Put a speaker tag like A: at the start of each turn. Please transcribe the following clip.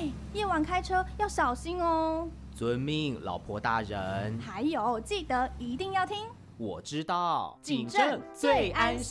A: 夜晚开车要小心哦。
B: 遵命，老婆大人。
A: 还有，记得一定要听。
B: 我知道，
A: 警政最安心。